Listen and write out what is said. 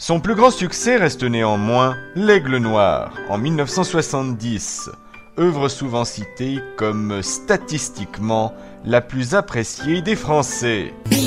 Son plus grand succès reste néanmoins L'Aigle Noir en 1970, œuvre souvent citée comme statistiquement la plus appréciée des Français.